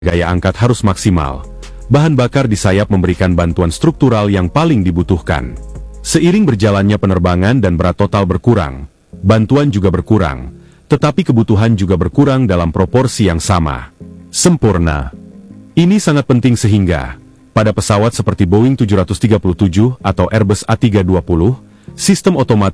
Gaya angkat harus maksimal. Bahan bakar di sayap memberikan bantuan struktural yang paling dibutuhkan. Seiring berjalannya penerbangan dan berat total berkurang, bantuan juga berkurang, tetapi kebutuhan juga berkurang dalam proporsi yang sama. Sempurna. Ini sangat penting sehingga, pada pesawat seperti Boeing 737 atau Airbus A320, sistem otomatis